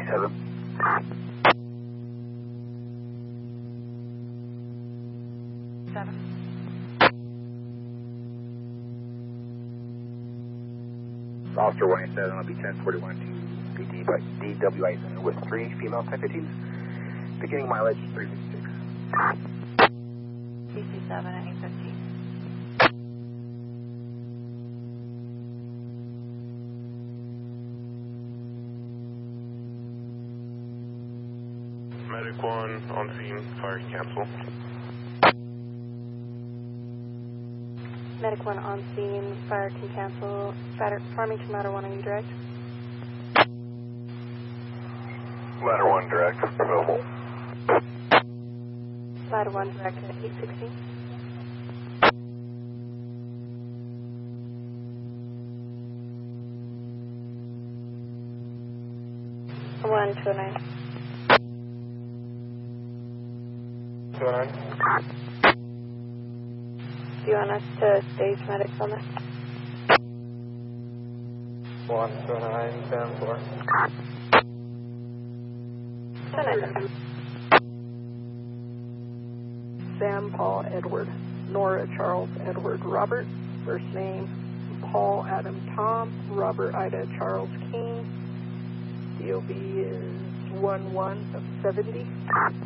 27. Officer 187 will be 1041 to DWI Center with 3 female type teams. Beginning mileage 356. DC7 at 815. Medic 1 on scene, fire cancel. Medic 1 on scene, fire can cancel. Farmington Ladder 1, are you direct? Ladder 1 direct, available. Ladder 1 direct at 816. One 209. 209. Do you want us to stage medics on this? 1 209, stand for. 209. Sam Paul Edward, Nora Charles Edward Robert, first name Paul Adam Tom, Robert Ida Charles King, DOB is 11 of 70.